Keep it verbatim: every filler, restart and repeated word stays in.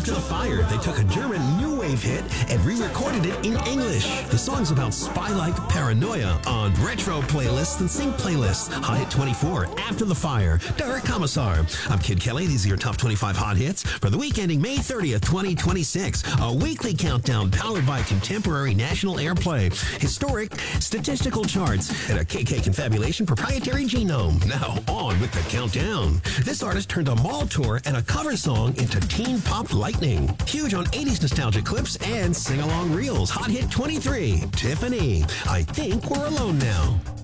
After the Fire, they took a German new wave hit and re-recorded it in English. The song's about spy-like paranoia on retro playlists and sync playlists. Hot Hit twenty-four, After the Fire, Derek Commissar. I'm Kid Kelly. These are your top twenty-five hot hits for the week ending May thirtieth, twenty twenty-six. A weekly countdown powered by contemporary national airplay, historic statistical charts, and a K K Confabulation proprietary genome. Now on with the countdown. This artist turned a mall tour and a cover song into teen pop lightning. Huge on eighties nostalgia clips and sing-along reels. Hot Hit twenty-three, Tiffany. I Think We're Alone Now.